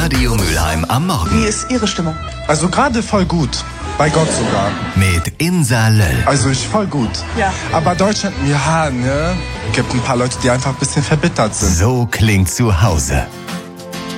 Radio Mülheim am Morgen. Wie ist Ihre Stimmung? Also gerade voll gut. Bei Gott sogar. Mit Insa Löll. Also ich voll gut. Ja. Aber Deutschland, ja, ne? Gibt ein paar Leute, die einfach ein bisschen verbittert sind. So klingt zu Hause.